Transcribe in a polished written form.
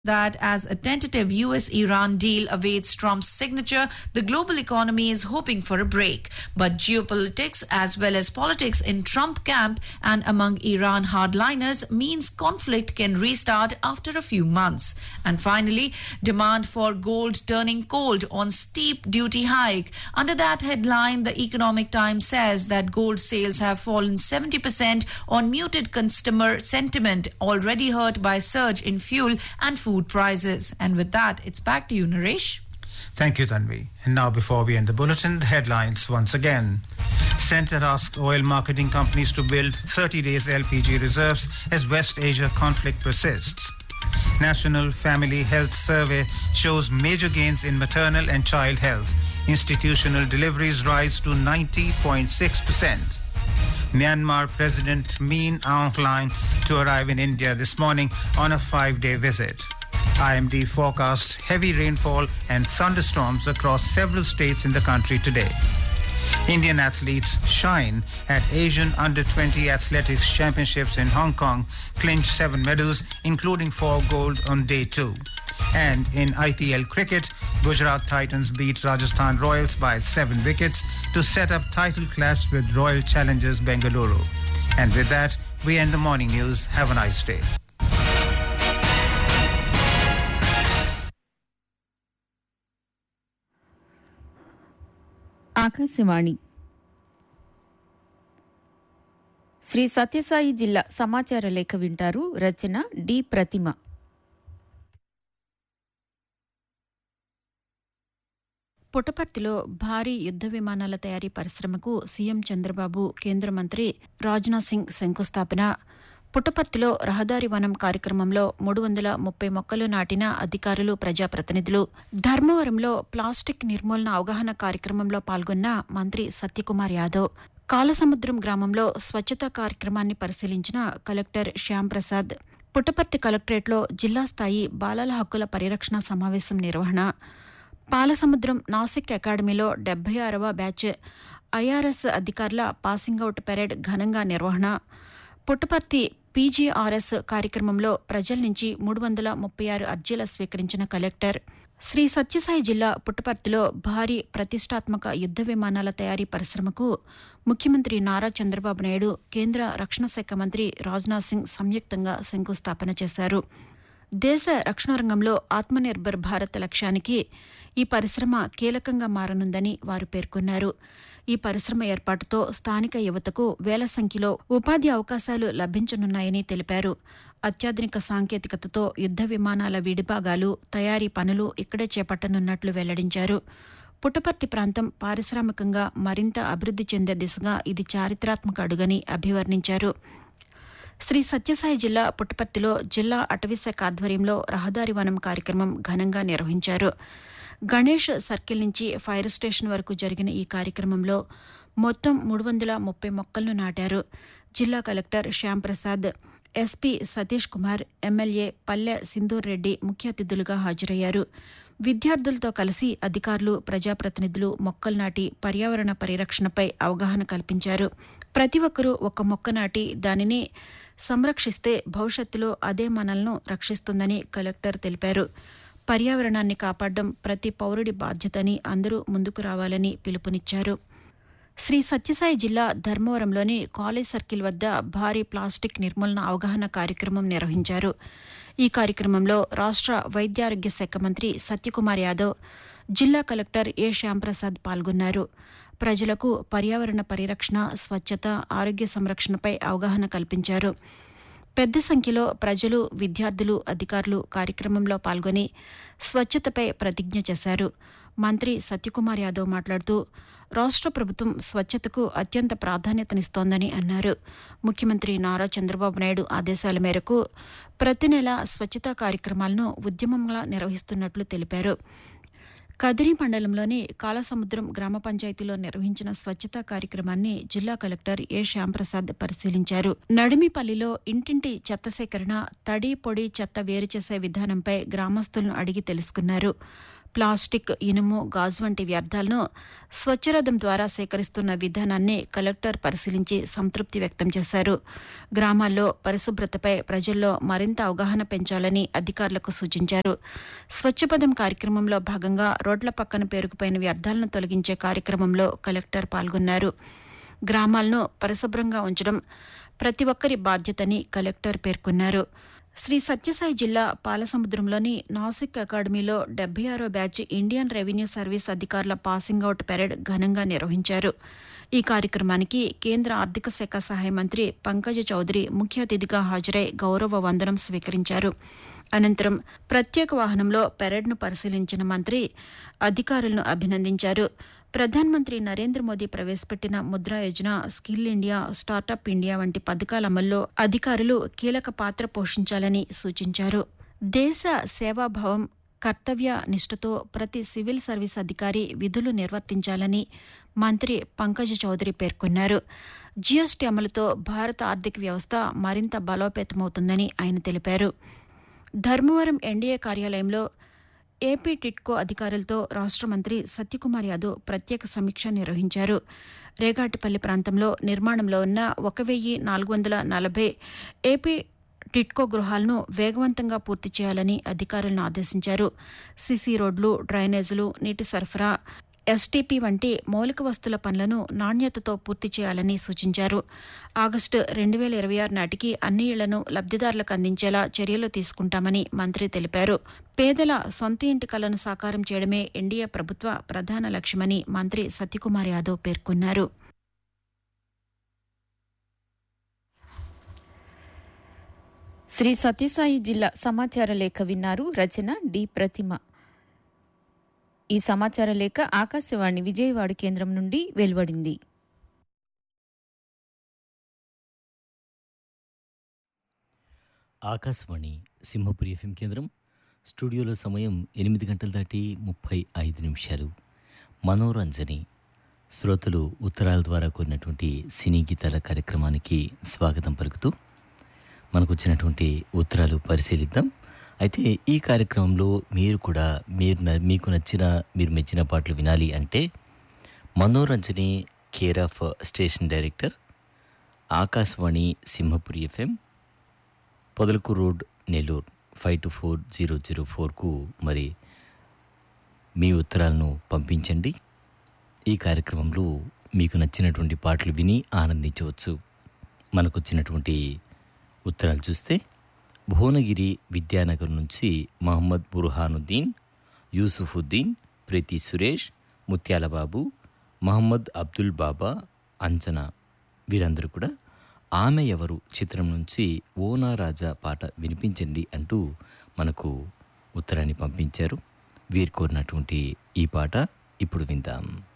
that as a tentative US-Iran deal awaits Trump's signature, the global economy is hoping for a break. But geopolitics as well as politics in Trump camp and among Iran hardliners means conflict can restart after a few months. And finally, demand for gold turning cold on steep duty hike. Under that headline, the Economic Times says that gold sales have fallen 70% on muted consumer sentiment, already hurt by surge in fuel and food prices. And with that, it's back to you, Naresh. Thank you, Tanvi. And now, before we end the bulletin, the headlines once again. Centre asks oil marketing companies to build 30 days LPG reserves as West Asia conflict persists. National Family Health Survey shows major gains in maternal and child health. Institutional deliveries rise to 90.6%. Myanmar President Min Aung Hlaing to arrive in India this morning on a 5-day visit. IMD forecasts heavy rainfall and thunderstorms across several states in the country today. Indian athletes shine at Asian Under-20 Athletics Championships in Hong Kong, clinched 7 medals, including 4 gold on day 2. And in IPL cricket, Gujarat Titans beat Rajasthan Royals by 7 wickets to set up title clash with Royal Challengers Bengaluru. And with that, we end the morning news. Have a nice day. Akashvani Shri Sathya Sai జిల్లా సమాచార లేఖ వింటారు. రచన D ప్రతిమ. పుట్టపర్తిలో భారీ యుద్ద విమానాల తయారీ పరిశ్రమకు సీఎం చంద్రబాబు, కేంద్ర మంత్రి రాజ్నాథ్ సింగ్ శంకుస్థాపన. పుట్టపర్తిలో రహదారి వనం కార్యక్రమంలో 330 మొక్కలు నాటిన అధికారులు, ప్రజాప్రతినిధులు. ధర్మవరంలో ప్లాస్టిక్ నిర్మూలన అవగాహన కార్యక్రమంలో పాల్గొన్న మంత్రి సత్యకుమార్ యాదవ్. కాలసముద్రం గ్రామంలో స్వచ్ఛతా కార్యక్రమాన్ని పరిశీలించిన కలెక్టర్ శ్యాంప్రసాద్. పుట్టపర్తి కలెక్టరేట్లో జిల్లా స్థాయి బాలల హక్కుల పరిరక్షణ సమావేశం నిర్వహణ. పాలసముద్రం నాసిక్ అకాడమీలో 76వ బ్యాచ్ ఐఆర్ఎస్ అధికారుల పాసింగ్ అవుట్ పెరేడ్ ఘనంగా నిర్వహణ. పుట్టపర్తి పీజీఆర్ఎస్ కార్యక్రమంలో ప్రజల నుంచి 336 అర్జీల స్వీకరించిన కలెక్టర్. శ్రీ సత్యసాయి జిల్లా పుట్టపర్తిలో భారీ ప్రతిష్టాత్మక యుద్ద విమానాల తయారీ పరిశ్రమకు ముఖ్యమంత్రి నారా చంద్రబాబు నాయుడు, కేంద్ర రక్షణ శాఖ మంత్రి రాజ్నాథ్ సింగ్ సంయుక్తంగా శంకుస్థాపన చేశారు. దేశ రక్షణ రంగంలో ఆత్మనిర్భర్ భారత్ లక్ష్యానికి ఈ పరిశ్రమ కీలకంగా మారనుందని వారు పేర్కొన్నారు. ఈ పరిశ్రమ ఏర్పాటుతో స్థానిక యువతకు వేల సంఖ్యలో ఉపాధి అవకాశాలు లభించనున్నాయని తెలిపారు. అత్యాధునిక సాంకేతికతతో యుద్ద విమానాల విడిభాగాలు, తయారీ పనులు ఇక్కడే చేపట్టనున్నట్లు వెల్లడించారు. పుట్టపర్తి ప్రాంతం పారిశ్రామికంగా మరింత అభివృద్ది చెందే దిశగా ఇది చారిత్రాత్మక అడుగని అభివర్ణించారు. శ్రీ సత్యసాయి జిల్లా పుట్టపర్తిలో జిల్లా అటవీశాఖ ఆధ్వర్యంలో రహదారి వనం కార్యక్రమం ఘనంగా నిర్వహించారు. గణేష్ సర్కిల్ నుంచి ఫైర్ స్టేషన్ వరకు జరిగిన ఈ కార్యక్రమంలో మొత్తం 330 మొక్కలను నాటారు. జిల్లా collector Shyamprasad, SP Satish Kumar, MLA పల్లె సింధూర్ రెడ్డి ముఖ్య అతిథులుగా హాజరయ్యారు. విద్యార్థులతో కలిసి అధికారులు, ప్రజాప్రతినిధులు మొక్కలు నాటి పర్యావరణ పరిరక్షణపై అవగాహన కల్పించారు. ప్రతి ఒక్కరూ ఒక మొక్క నాటి దానిని సంరక్షిస్తే భవిష్యత్తులో అదే మనల్ని రక్షిస్తుందని కలెక్టర్ తెలిపారు. పర్యావరణాన్ని కాపాడడం ప్రతి పౌరుడి బాధ్యతని, అందరూ ముందుకు రావాలని పిలుపునిచ్చారు. శ్రీ సత్యసాయి జిల్లా ధర్మవరంలోని కాలేజ్ సర్కిల్ వద్ద భారీ ప్లాస్టిక్ నిర్మూలన అవగాహన కార్యక్రమం నిర్వహించారు. ఈ కార్యక్రమంలో రాష్ట్ర వైద్యారోగ్య శాఖ మంత్రి సత్యకుమార్ యాదవ్, జిల్లా కలెక్టర్ ఏ శ్యాంప్రసాద్ పాల్గొన్నారు. ప్రజలకు పర్యావరణ పరిరక్షణ, స్వచ్ఛత, ఆరోగ్య సంరక్షణపై అవగాహన కల్పించారు. పెద్ద సంఖ్యలో ప్రజలు, విద్యార్థులు, అధికారులు కార్యక్రమంలో పాల్గొని స్వచ్ఛతపై ప్రతిజ్ఞ చేశారు. మంత్రి సత్యకుమార్ యాదవ్ మాట్లాడుతూ రాష్ట్ర ప్రభుత్వం స్వచ్ఛతకు అత్యంత ప్రాధాన్యతనిస్తోందని అన్నారు. ముఖ్యమంత్రి నారా చంద్రబాబు నాయుడు ఆదేశాల మేరకు ప్రతి నెల స్వచ్ఛతా కార్యక్రమాలను ఉద్యమంగా నిర్వహిస్తున్నట్లు తెలిపారు. కదిరి మండలంలోని కాలసముద్రం గ్రామ పంచాయతీలో నిర్వహించిన స్వచ్ఛతా కార్యక్రమాన్ని జిల్లా కలెక్టర్ ఏ శ్యాంప్రసాద్ పరిశీలించారు. నడిమిపల్లిలో ఇంటింటి చెత్త సేకరణ, తడి, పొడి చెత్త వేరు చేసే విధానంపై గ్రామస్తులను అడిగి తెలుసుకున్నారు. ప్లాస్టిక్, ఇనుము, గాజు వంటి వ్యర్థాలను స్వచ్ఛరథం ద్వారా సేకరిస్తున్న విధానాన్ని కలెక్టర్ పరిశీలించి సంతృప్తి వ్యక్తం చేశారు. గ్రామాల్లో పరిశుభ్రతపై ప్రజల్లో మరింత అవగాహన పెంచాలని అధికారులకు సూచించారు. స్వచ్ఛపథం కార్యక్రమంలో భాగంగా రోడ్ల పక్కన పేరుకుపోయిన వ్యర్థాలను తొలగించే కార్యక్రమంలో కలెక్టర్ పాల్గొన్నారు. గ్రామాలను పరిశుభ్రంగా ఉంచడం ప్రతి ఒక్కరి బాధ్యతని కలెక్టర్ పేర్కొన్నారు. శ్రీ సత్యసాయి జిల్లా పాలసముద్రంలోని నాసిక్ అకాడమీలో 76వ బ్యాచ్ ఇండియన్ రెవెన్యూ సర్వీస్ అధికారుల పాసింగ్ అవుట్ పెరేడ్ ఘనంగా నిర్వహించారు. ఈ కార్యక్రమానికి కేంద్ర ఆర్థిక శాఖ సహాయ మంత్రి పంకజ చౌదరి ముఖ్య అతిథిగా హాజరై గౌరవ వందనం స్వీకరించారు. అనంతరం ప్రత్యేక వాహనంలో పెరేడ్ను పరిశీలించిన మంత్రి అధికారులను అభినందించారు. ప్రధానమంత్రి నరేంద్ర మోదీ ప్రవేశపెట్టిన Mudra Yojana, skill India, startup India వంటి పథకాల అమల్లో అధికారులు కీలక పాత్ర పోషించాలని సూచించారు. దేశ సేవాభావం, కర్తవ్య నిష్ఠతో ప్రతి సివిల్ సర్వీస్ అధికారి విధులు నిర్వర్తించాలని మంత్రి పంకజ్ చౌదరి పేర్కొన్నారు. జీఎస్టీ అమలుతో భారత ఆర్థిక వ్యవస్థ మరింత బలోపేతమవుతుందని ఆయన తెలిపారు. ధర్మవరం ఎన్డీఏ కార్యాలయంలో ఏపీ టిడ్కో అధికారులతో రాష్ట్ర మంత్రి సత్యకుమార్ యాదవ్ ప్రత్యేక సమీక్ష నిర్వహించారు. రేగాటిపల్లి ప్రాంతంలో నిర్మాణంలో ఉన్న 1440 ఏపీ టిడ్కో గృహాలను వేగవంతంగా పూర్తి చేయాలని అధికారులను ఆదేశించారు. సీసీ రోడ్లు, డ్రైనేజీలు, నీటి సరఫరా, ఎస్టీపీ వంటి మౌలిక వస్తుల పనులను నాణ్యతతో పూర్తి చేయాలని సూచించారు. ఆగస్టు 2026 నాటికి అన్ని ఇళ్లను లబ్దిదారులకు అందించేలా చర్యలు తీసుకుంటామని మంత్రి తెలిపారు. పేదల సొంత ఇంటి కలను సాకారం చేయడమే ఎన్డీఏ ప్రభుత్వ ప్రధాన లక్ష్యమని మంత్రి సత్యకుమార్ యాదవ్ పేర్కొన్నారు. శ్రీ సత్యసాయి జిల్లా సమాచార లేఖ విన్నారు. రచన డి ప్రతిమ. ఈ సమాచార లేఖ ఆకాశవాణి విజయవాడ కేంద్రం నుండి వెలువడింది. ఆకాశవాణి సింహపురి ఎఫ్ఎం కేంద్రం. స్టూడియోలో సమయం 8 గంటలు దాటి 35 నిమిషాలు. మనోరంజని శ్రోతలు ఉత్తరాల ద్వారా కోరినటువంటి సినీ గీతాల కార్యక్రమానికి స్వాగతం పలుకుతూ మనకు వచ్చినటువంటి ఉత్తరాలు పరిశీలిద్దాం. అయితే ఈ కార్యక్రమంలో మీరు కూడా మీకు నచ్చిన, మీరు మెచ్చిన పాటలు వినాలి అంటే మనోరంజని care of station director Akashvani Simhapuri FM, పొదలకు రోడ్, నెల్లూరు 524004కు మరి మీ ఉత్తరాలను పంపించండి. ఈ కార్యక్రమంలో మీకు నచ్చినటువంటి పాటలు విని ఆనందించవచ్చు. మనకు వచ్చినటువంటి ఉత్తరాలు చూస్తే భువనగిరి విద్యానగర్ నుంచి మహమ్మద్ బుర్హానుద్దీన్, యూసుఫుద్దీన్, ప్రీతి సురేష్, ముత్యాలబాబు, మహమ్మద్ అబ్దుల్ బాబా, అంజనా వీరందరూ కూడా ఆమె ఎవరు చిత్రం నుంచి ఓనా రాజా పాట వినిపించండి అంటూ మనకు ఉత్తరాన్ని పంపించారు. వీరు కోరినటువంటి ఈ పాట ఇప్పుడు విందాం.